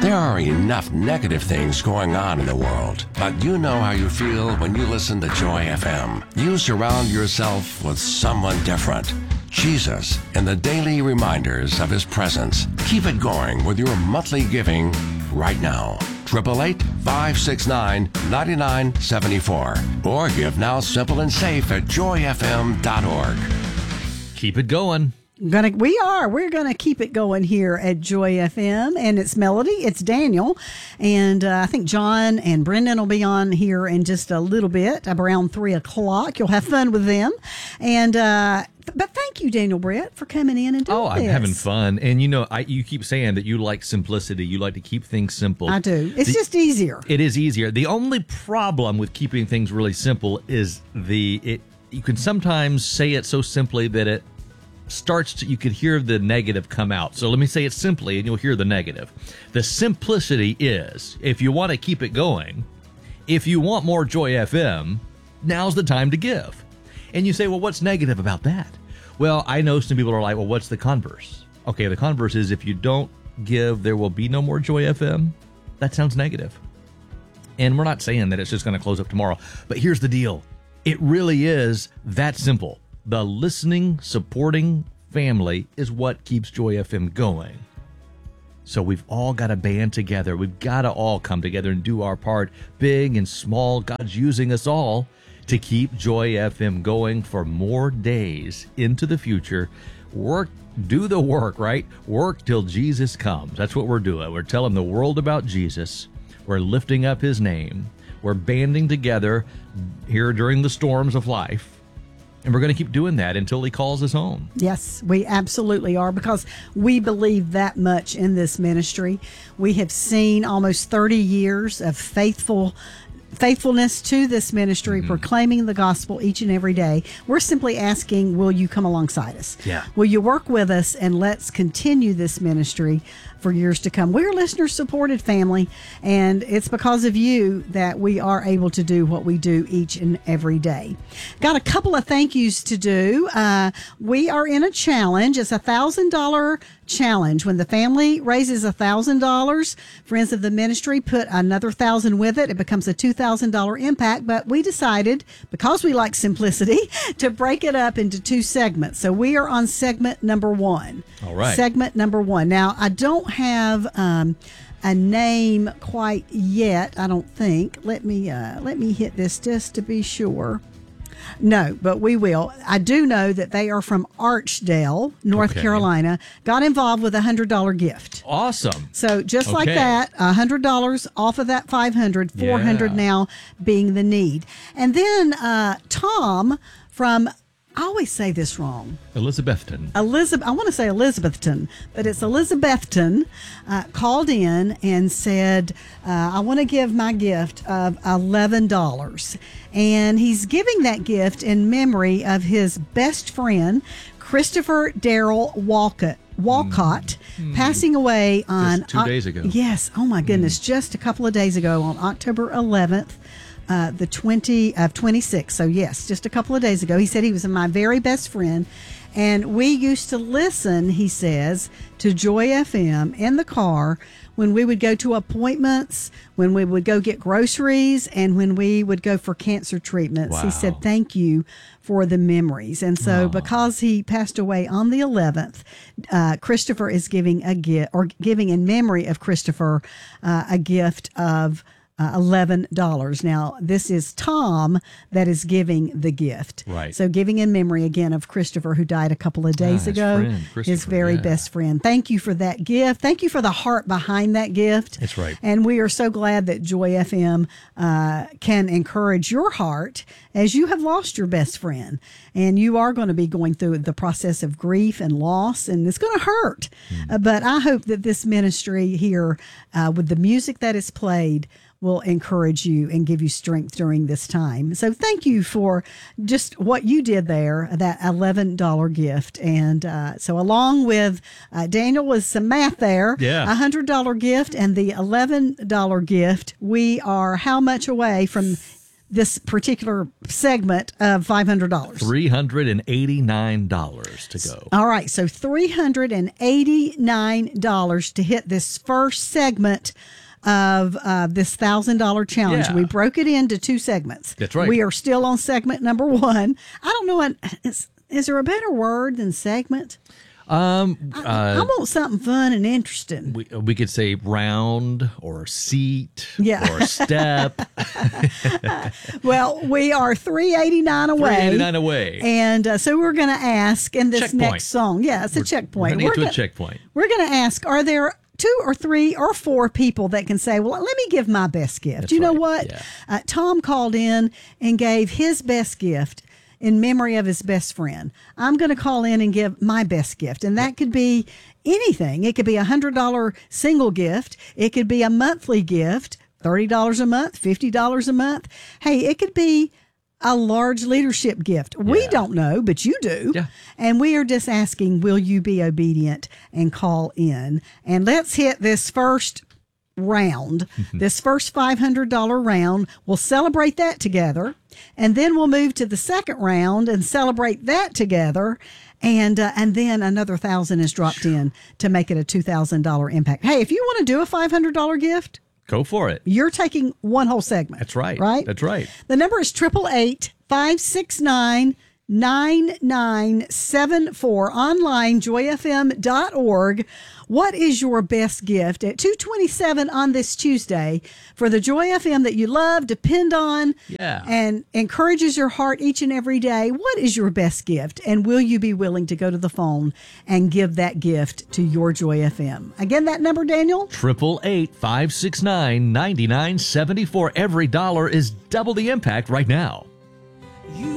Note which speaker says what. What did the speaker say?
Speaker 1: There are enough negative things going on in the world, but you know how you feel when you listen to Joy FM. You surround yourself with someone different. Jesus and the daily reminders of his presence. Keep it going with your monthly giving right now. 888-569-9974. Or give now simple and safe at joyfm.org.
Speaker 2: Keep it going.
Speaker 3: We're gonna keep it going here at Joy FM, and it's Melody, it's Daniel, and I think John and Brendan will be on here in just a little bit, around 3:00. You'll have fun with them, and but thank you, Daniel Brett, for coming in and doing this.
Speaker 2: I'm having fun, and you keep saying that you like simplicity, you like to keep things simple.
Speaker 3: I do. It's just easier.
Speaker 2: It is easier. The only problem with keeping things really simple is you can sometimes say it so simply that it you could hear the negative come out. So let me say it simply and you'll hear the negative. The simplicity is, if you want to keep it going, if you want more Joy FM, now's the time to give. And you say, well, what's negative about that? Well, I know some people are like, well, what's the converse? Okay, the converse is if you don't give, there will be no more Joy FM. That sounds negative. And we're not saying that it's just going to close up tomorrow. But here's the deal. It really is that simple. The listening, supporting family is what keeps Joy FM going. So we've all got to band together. We've got to all come together and do our part, big and small. God's using us all to keep Joy FM going for more days into the future. Do the work, right? Work till Jesus comes. That's what we're doing. We're telling the world about Jesus. We're lifting up his name. We're banding together here during the storms of life. And we're going to keep doing that until he calls us home.
Speaker 3: Yes, we absolutely are, because we believe that much in this ministry. We have seen almost 30 years of faithfulness to this ministry, proclaiming the gospel each and every day. We're simply asking, will you come alongside us?
Speaker 2: Yeah.
Speaker 3: Will you work with us, and let's continue this ministry for years to come. We're a listener-supported family, and it's because of you that we are able to do what we do each and every day. Got a couple of thank yous to do. We are in a challenge. It's a $1,000 challenge. When the family raises $1,000, friends of the ministry put another $1,000 with it. It becomes a $2,000 impact, but we decided, because we like simplicity, to break it up into two segments. So we are on segment number 1.
Speaker 2: All right.
Speaker 3: Segment number 1. Now, I don't have a name quite yet, I don't think. Let me hit this just to be sure. No, but we will. I do know that they are from Archdale, North Carolina. Got involved with a $100 gift.
Speaker 2: Awesome.
Speaker 3: So just like that, $100 off of that $500, $400 now being the need. And then Tom from, I always say this wrong.
Speaker 2: Elizabethton.
Speaker 3: I want to say Elizabethton, but it's Elizabethton, called in and said, I want to give my gift of $11. And he's giving that gift in memory of his best friend, Christopher Darrell Walcott, passing away on...
Speaker 2: Just 2 days ago.
Speaker 3: Yes. Oh, my goodness. Just a couple of days ago on October 11th. The 26th. So yes, just a couple of days ago. He said he was my very best friend, and we used to listen, he says, to Joy FM in the car when we would go to appointments, when we would go get groceries, and when we would go for cancer treatments.
Speaker 2: Wow.
Speaker 3: He said, thank you for the memories. And so because he passed away on the 11th, Christopher is giving a gift, or giving in memory of Christopher, a gift of $11. Now, this is Tom that is giving the gift.
Speaker 2: Right.
Speaker 3: So giving in memory again of Christopher, who died a couple of days ago. His very best friend. Thank you for that gift. Thank you for the heart behind that gift.
Speaker 2: That's right.
Speaker 3: And we are so glad that Joy FM can encourage your heart as you have lost your best friend. And you are going to be going through the process of grief and loss, and it's going to hurt. But I hope that this ministry here, with the music that is played, will encourage you and give you strength during this time. So thank you for just what you did there, that $11 gift. And so along with Daniel was some math there, $100 gift and the $11 gift, we are how much away from this particular segment of $500.
Speaker 2: $389 to go.
Speaker 3: All right, so $389 to hit this first segment of this $1,000 challenge.
Speaker 2: Yeah.
Speaker 3: We broke it into 2 segments.
Speaker 2: That's right.
Speaker 3: We are still on segment number 1. I don't know what is there a better word than segment? I want something fun and interesting.
Speaker 2: We could say round or seat
Speaker 3: Yeah.
Speaker 2: or step.
Speaker 3: Well, we are $389 away.
Speaker 2: $389 away.
Speaker 3: And so we're going to ask in this
Speaker 2: Checkpoint.
Speaker 3: next song. Yeah, it's a checkpoint.
Speaker 2: We're going to get to a
Speaker 3: gonna-
Speaker 2: checkpoint.
Speaker 3: We're going to ask, are there 2 or 3 or 4 people that can say, well, let me give my best gift?
Speaker 2: That's
Speaker 3: you know
Speaker 2: right,
Speaker 3: what?
Speaker 2: yeah.
Speaker 3: Tom called in and gave his best gift in memory of his best friend. I'm going to call in and give my best gift. And that could be anything. It could be a $100 single gift. It could be a monthly gift, $30 a month, $50 a month. Hey, it could be a large leadership gift. We
Speaker 2: Yeah.
Speaker 3: don't know, but you do.
Speaker 2: Yeah.
Speaker 3: And we are just asking, will you be obedient and call in? And let's hit this first round, this first $500 round. We'll celebrate that together. And then we'll move to the second round and celebrate that together. And then another 1,000 is dropped in to make it a $2,000 impact. Hey, if you want to do a $500 gift,
Speaker 2: Go for it.
Speaker 3: you're taking one whole segment.
Speaker 2: That's right.
Speaker 3: Right?
Speaker 2: That's right.
Speaker 3: The number is 888-569-9974. Online, joyfm.org. What is your best gift at 2:27 on this Tuesday for the Joy FM that you love, depend on,
Speaker 2: Yeah.
Speaker 3: and encourages your heart each and every day? What is your best gift? And will you be willing to go to the phone and give that gift to your Joy FM? Again, that number, Daniel?
Speaker 2: 888-569-9974. Every dollar is double the impact right now.